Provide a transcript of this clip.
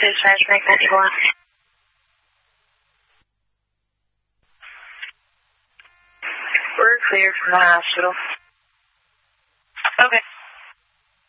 dispatch, make 94. We're clear from the hospital. Okay.